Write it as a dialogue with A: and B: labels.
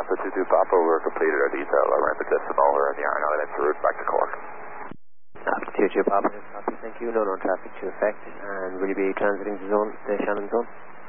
A: Alpha 22 Papa, we're completed our detail. Our ramp decimal, we're on the RNL limits route back to Cork.
B: Alpha 22 Papa, copy, thank you. No known traffic to effect. And will you be transiting the zone, the Shannon zone?